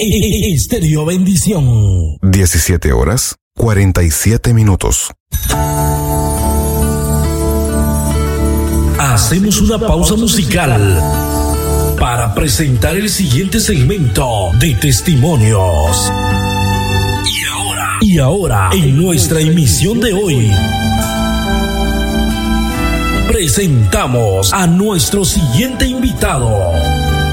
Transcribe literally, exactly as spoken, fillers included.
Estéreo Bendición. diecisiete horas, cuarenta y siete minutos. Hacemos una pausa musical para presentar el siguiente segmento de testimonios. Y ahora, y ahora, en nuestra emisión de hoy, presentamos a nuestro siguiente invitado.